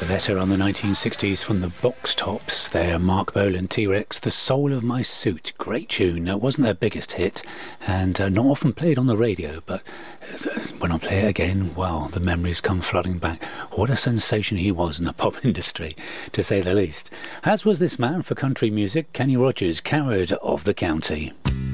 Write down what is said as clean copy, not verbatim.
Letter on the 1960s from the Box Tops. There, Mark Bolan, T-Rex, The Soul of My Suit. Great tune. It wasn't their biggest hit and not often played on the radio, but when I play it again, wow, the memories come flooding back. What a sensation he was in the pop industry, to say the least. As was this man for country music, Kenny Rogers, Coward of the County.